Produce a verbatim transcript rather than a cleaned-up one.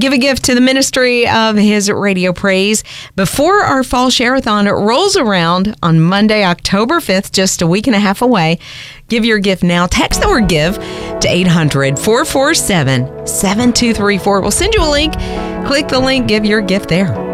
give a gift to the ministry of His radio praise before our fall share-a-thon rolls around on Monday, October fifth, just a week and a half away. Give your gift now. Text the word give to eight hundred, four four seven, seven two three four. We'll send you a link. Click the link. Give your gift there.